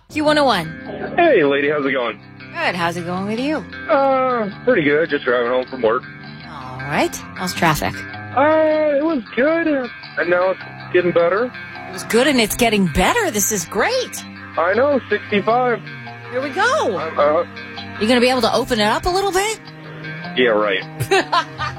Q101. Hey, lady, how's it going? Good. How's it going with you? Pretty good. Just driving home from work. All right. How's traffic? It was good, and now it's getting better. It was good and it's getting better. This is great. I know, 65. Here we go. You going to be able to open it up a little bit? Yeah, right.